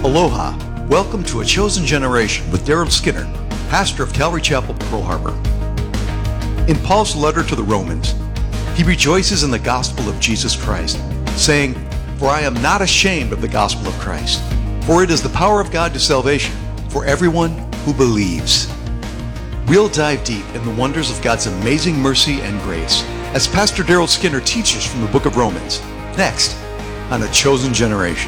Aloha. Welcome to A Chosen Generation with Daryl Skinner, pastor of Calvary Chapel, Pearl Harbor. In Paul's letter to the Romans, he rejoices in the gospel of Jesus Christ, saying, "For I am not ashamed of the gospel of Christ, for it is the power of God to salvation for everyone who believes." We'll dive deep in the wonders of God's amazing mercy and grace as Pastor Daryl Skinner teaches from the book of Romans, next on A Chosen Generation.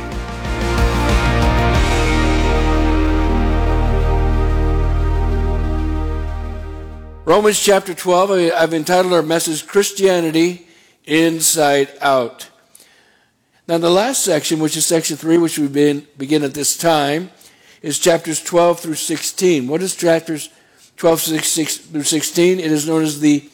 Romans chapter 12, I've entitled our message, Christianity Inside Out. Now the last section, which is section 3, which we begin at this time, is chapters 12 through 16. What is chapters 12 through 16? It is known as the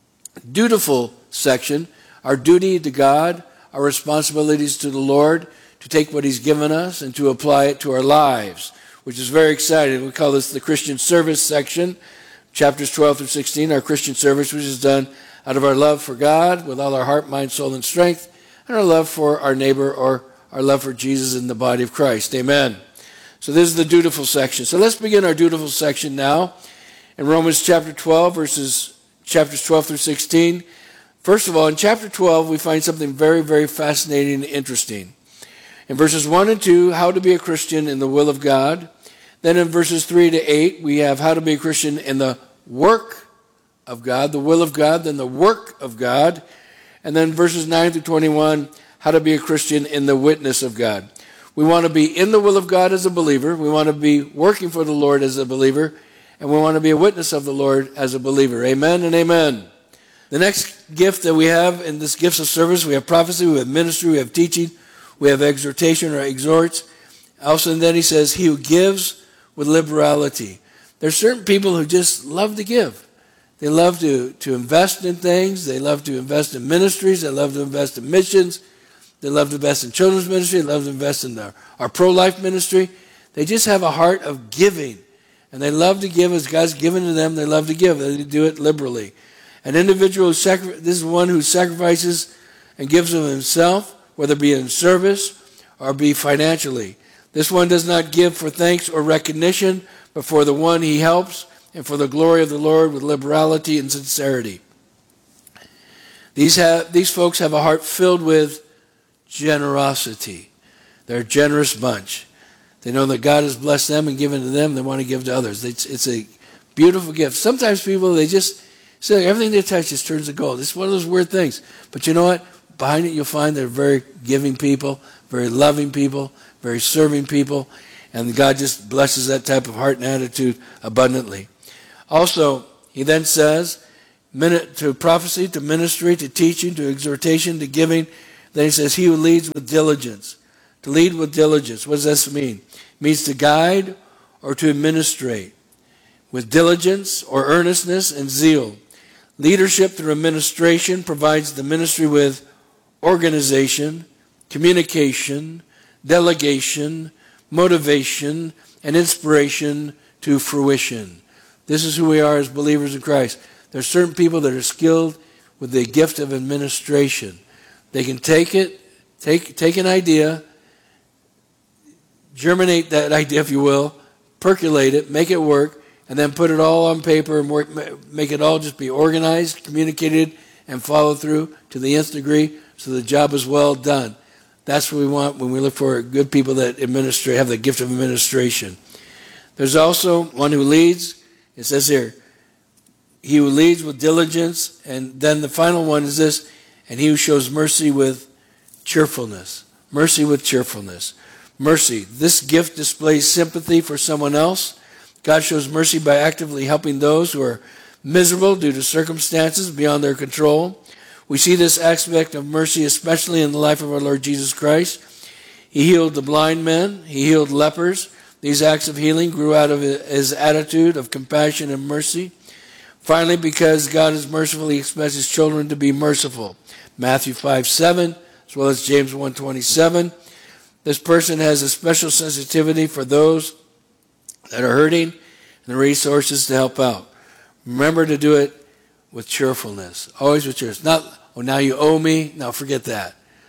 dutiful section, our duty to God, our responsibilities to the Lord, to take what He's given us and to apply it to our lives, which is very exciting. We call this the Christian service section. Chapters 12 through 16, our Christian service, which is done out of our love for God with all our heart, mind, soul, and strength, and our love for our neighbor or our love for Jesus in the body of Christ. Amen. So this is the dutiful section. So let's begin our dutiful section now in Romans chapter 12, chapters 12 through 16. First of all, in chapter 12, we find something very, very fascinating and interesting. In verses 1 and 2, how to be a Christian in the will of God. Then in verses 3 to 8, we have how to be a Christian in the work of God, the will of God, then the work of God. And then verses 9 through 21, how to be a Christian in the witness of God. We want to be in the will of God as a believer. We want to be working for the Lord as a believer. And we want to be a witness of the Lord as a believer. Amen and amen. The next gift that we have in this gifts of service, we have prophecy, we have ministry, we have teaching, we have exhortation or exhorts. Also, and then he says, he who gives with liberality. There's certain people who just love to give. They love to invest in things. They love to invest in ministries. They love to invest in missions. They love to invest in children's ministry. They love to invest in our pro-life ministry. They just have a heart of giving. And they love to give as God's given to them. They love to give. They do it liberally. An individual, this is one who sacrifices and gives of himself, whether it be in service or be financially. This one does not give for thanks or recognition, but for the one he helps and for the glory of the Lord with liberality and sincerity. These folks have a heart filled with generosity. They're a generous bunch. They know that God has blessed them and given to them. They want to give to others. It's a beautiful gift. Sometimes people, they just say everything they touch just turns to gold. It's one of those weird things. But you know what? Behind it, you'll find they're very giving people, very loving people, very serving people, and God just blesses that type of heart and attitude abundantly. Also, he then says, to prophecy, to ministry, to teaching, to exhortation, to giving. Then he says, he who leads with diligence. To lead with diligence. What does this mean? It means to guide or to administrate with diligence or earnestness and zeal. Leadership through administration provides the ministry with organization, communication, delegation, motivation, and inspiration to fruition. This is who we are as believers in Christ. There are certain people that are skilled with the gift of administration. They can take an idea, germinate that idea, if you will, percolate it, make it work, and then put it all on paper and make it all just be organized, communicated, and followed through to the nth degree so the job is well done. That's what we want when we look for good people that have the gift of administration. There's also one who leads. It says here, he who leads with diligence. And then the final one is this, and he who shows mercy with cheerfulness. Mercy with cheerfulness. Mercy. This gift displays sympathy for someone else. God shows mercy by actively helping those who are miserable due to circumstances beyond their control. We see this aspect of mercy especially in the life of our Lord Jesus Christ. He healed the blind men. He healed lepers. These acts of healing grew out of his attitude of compassion and mercy. Finally, because God is merciful, he expects his children to be merciful. Matthew 5:7, as well as James 1:27. This person has a special sensitivity for those that are hurting and the resources to help out. Remember to do it with cheerfulness. Always with cheerfulness. Not, oh, now you owe me. No, forget that.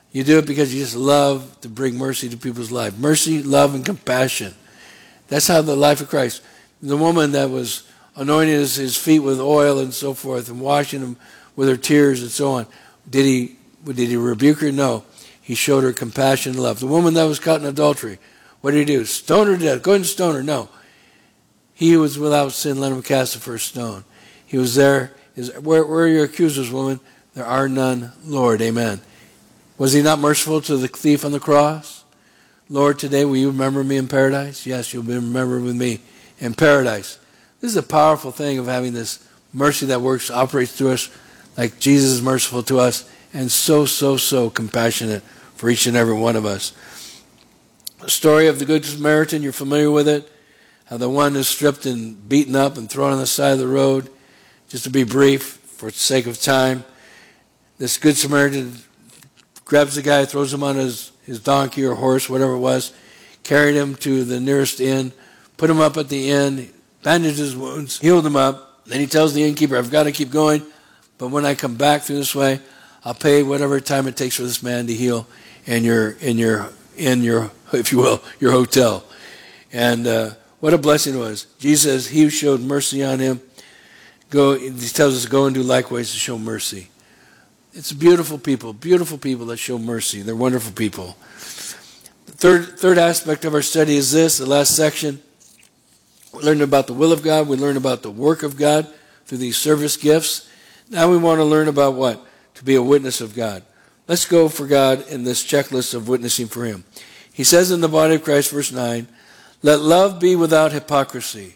You do it because you just love to bring mercy to people's lives. Mercy, love, and compassion. That's how the life of Christ. The woman that was anointing his feet with oil and so forth and washing them with her tears and so on. Did he rebuke her? No. He showed her compassion and love. The woman that was caught in adultery, what did he do? Stone her to death. Go ahead and stone her. No. He who was without sin, let him cast the first stone. He was there. Where are your accusers, woman? There are none, Lord. Amen. Was he not merciful to the thief on the cross? Lord, today will you remember me in paradise? Yes, you'll be remembered with me in paradise. This is a powerful thing of having this mercy that works, operates through us like Jesus is merciful to us and so compassionate for each and every one of us. The story of the Good Samaritan, you're familiar with it. How the one is stripped and beaten up and thrown on the side of the road. Just to be brief, for the sake of time, this Good Samaritan grabs the guy, throws him on his donkey or horse, whatever it was, carried him to the nearest inn, put him up at the inn, bandaged his wounds, healed him up. Then he tells the innkeeper, I've got to keep going, but when I come back through this way, I'll pay whatever time it takes for this man to heal in your, if you will, your hotel. And what a blessing it was. Jesus says, he who showed mercy on him, he tells us to go and do likewise to show mercy. It's beautiful people that show mercy. They're wonderful people. The third aspect of our study is this, the last section. We learned about the will of God. We learned about the work of God through these service gifts. Now we want to learn about what? To be a witness of God. Let's go for God in this checklist of witnessing for him. He says in the body of Christ, verse 9, let love be without hypocrisy.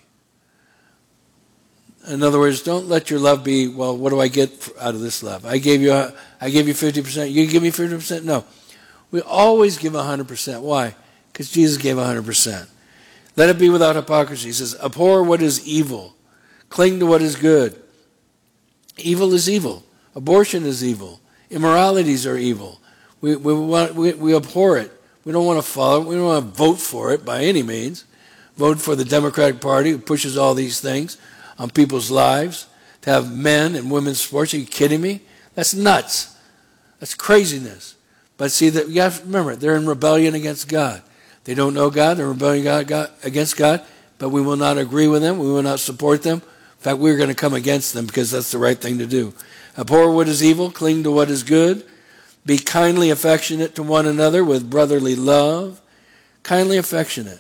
In other words, don't let your love be, well, what do I get out of this love? I gave you 50%. You give me 50%? No. We always give 100%. Why? Because Jesus gave 100%. Let it be without hypocrisy. He says, abhor what is evil. Cling to what is good. Evil is evil. Abortion is evil. Immoralities are evil. We abhor it. We don't want to follow it. We don't want to vote for it by any means. Vote for the Democratic Party who pushes all these things on people's lives. To have men and women's sports. Are you kidding me? That's nuts. That's craziness. But see, that you have to remember, they're in rebellion against God. They don't know God. They're rebelling against God. But we will not agree with them. We will not support them. In fact, we're going to come against them because that's the right thing to do. Abhor what is evil. Cling to what is good. Be kindly affectionate to one another with brotherly love. Kindly affectionate.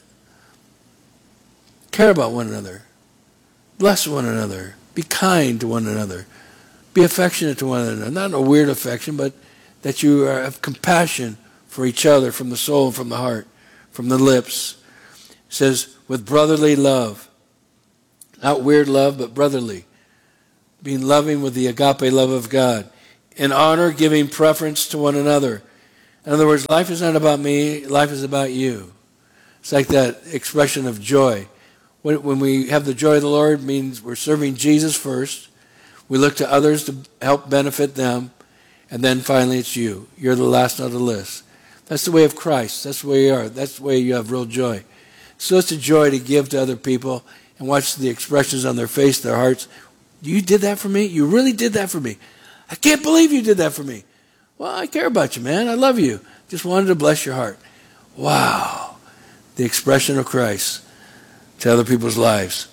Care about one another. Bless one another. Be kind to one another. Be affectionate to one another. Not a weird affection, but that you have compassion for each other from the soul, from the heart, from the lips. It says, with brotherly love. Not weird love, but brotherly. Being loving with the agape love of God. In honor, giving preference to one another. In other words, life is not about me, life is about you. It's like that expression of joy. When we have the joy of the Lord, it means we're serving Jesus first. We look to others to help benefit them. And then finally it's you. You're the last on the list. That's the way of Christ. That's the way you are. That's the way you have real joy. So it's a joy to give to other people and watch the expressions on their face, their hearts. You did that for me? You really did that for me? I can't believe you did that for me. Well, I care about you, man. I love you. Just wanted to bless your heart. Wow. The expression of Christ to other people's lives.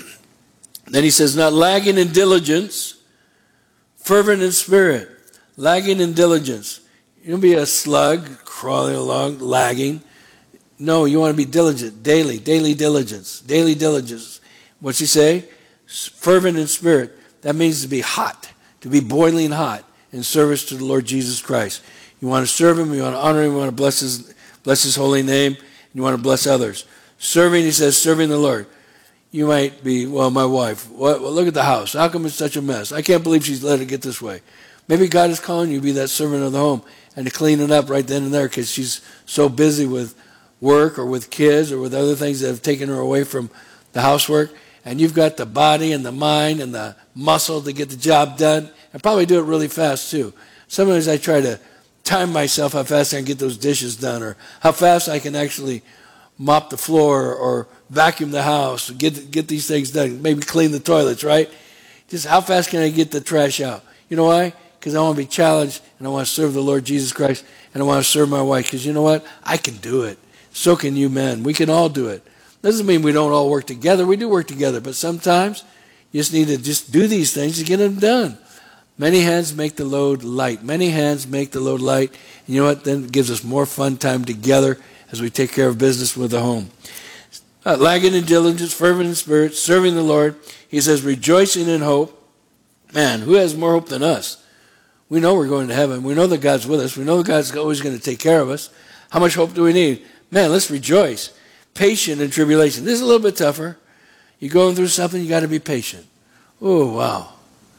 Then he says, not lagging in diligence, fervent in spirit. Lagging in diligence. You don't be a slug crawling along, lagging. No, you want to be diligent, daily diligence, daily diligence. What's he say? Fervent in spirit. That means to be hot, to be boiling hot in service to the Lord Jesus Christ. You want to serve him, you want to honor him, you want to bless his holy name, and you want to bless others. Serving, he says, serving the Lord. You might be, well, my wife, well, look at the house. How come it's such a mess? I can't believe she's let it get this way. Maybe God is calling you to be that servant of the home and to clean it up right then and there because she's so busy with work or with kids or with other things that have taken her away from the housework. And you've got the body and the mind and the muscle to get the job done and probably do it really fast too. Sometimes I try to time myself how fast I can get those dishes done or how fast I can actually mop the floor or vacuum the house, get these things done, maybe clean the toilets, right? Just how fast can I get the trash out? You know why? Because I want to be challenged, and I want to serve the Lord Jesus Christ, and I want to serve my wife. Because you know what? I can do it. So can you men. We can all do it. Doesn't mean we don't all work together. We do work together. But sometimes you just need to just do these things to get them done. Many hands make the load light. Many hands make the load light. And you know what? Then it gives us more fun time together as we take care of business with the home. Lagging in diligence, fervent in spirit, serving the Lord. He says, rejoicing in hope. Man, who has more hope than us? We know we're going to heaven. We know that God's with us. We know that God's always going to take care of us. How much hope do we need? Man, let's rejoice. Patient in tribulation. This is a little bit tougher. You're going through something, you got to be patient. Oh, wow.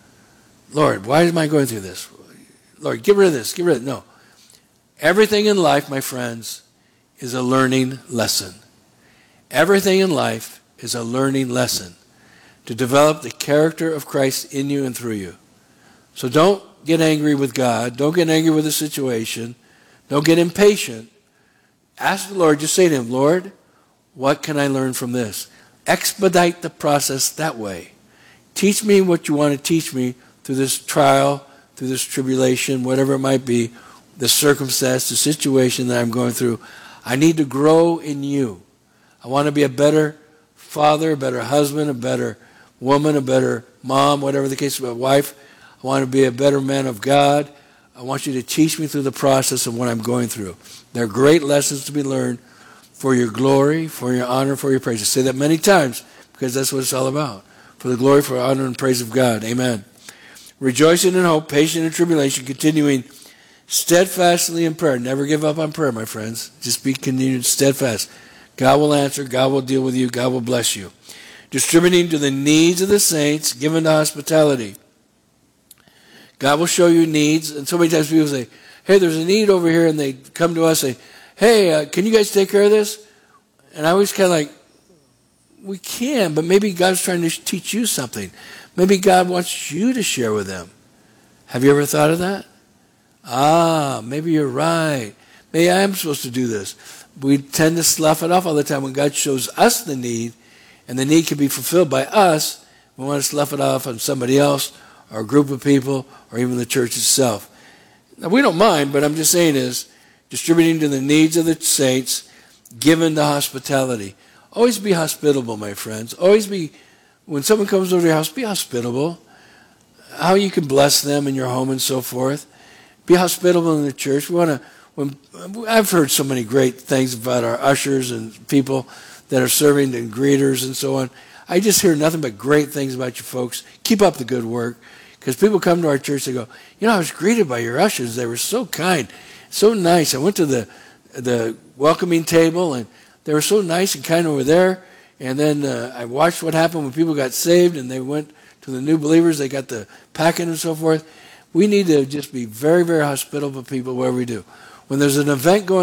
Lord, why am I going through this? Lord, get rid of this. Get rid of it. No. Everything in life, my friends, is a learning lesson. Everything in life is a learning lesson to develop the character of Christ in you and through you. So don't get angry with God. Don't get angry with the situation. Don't get impatient. Ask the Lord, just say to him, Lord, what can I learn from this? Expedite the process that way. Teach me what you want to teach me through this trial, through this tribulation, whatever it might be, the circumstance, the situation that I'm going through. I need to grow in you. I want to be a better father, a better husband, a better woman, a better mom, whatever the case, a wife. I want to be a better man of God. I want you to teach me through the process of what I'm going through. There are great lessons to be learned for your glory, for your honor, for your praise. I say that many times because that's what it's all about. For the glory, for honor, and praise of God. Amen. Rejoicing in hope, patient in tribulation, continuing steadfastly in prayer. Never give up on prayer, my friends. Just be continued steadfast. God will answer. God will deal with you. God will bless you. Distributing to the needs of the saints, given to hospitality. God will show you needs. And so many times people say, hey, there's a need over here. And they come to us and say, hey, can you guys take care of this? And I always kind of like, we can, but maybe God's trying to teach you something. Maybe God wants you to share with them. Have you ever thought of that? Maybe you're right. Maybe I am supposed to do this. We tend to slough it off all the time when God shows us the need, and the need can be fulfilled by us. We want to slough it off on somebody else, or a group of people, or even the church itself. Now, we don't mind, but I'm just saying is, distributing to the needs of the saints, given to hospitality. Always be hospitable, my friends. Always be, when someone comes over to your house, be hospitable. How you can bless them in your home and so forth. Be hospitable in the church. I've heard so many great things about our ushers and people that are serving and greeters and so on. I just hear nothing but great things about you folks. Keep up the good work. Because people come to our church, they go, I was greeted by your ushers. They were so kind, so nice. I went to the welcoming table, and they were so nice and kind over there. And then I watched what happened when people got saved, and they went to the new believers. They got the packet and so forth. We need to just be very, very hospitable people wherever we do. When there's an event going